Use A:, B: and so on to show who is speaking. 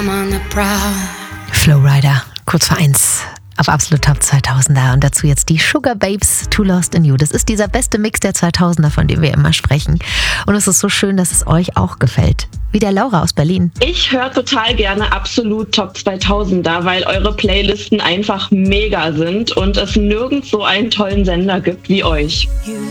A: Flowrider, kurz vor 1 auf Absolut Top 2000er und dazu jetzt die Sugar Babes, Too Lost in You. Das ist dieser beste Mix der 2000er, von dem wir immer sprechen. Und es ist so schön, dass es euch auch gefällt. Wie der Laura aus Berlin.
B: Ich höre total gerne Absolut Top 2000er, weil eure Playlisten einfach mega sind und es nirgends so einen tollen Sender gibt wie euch.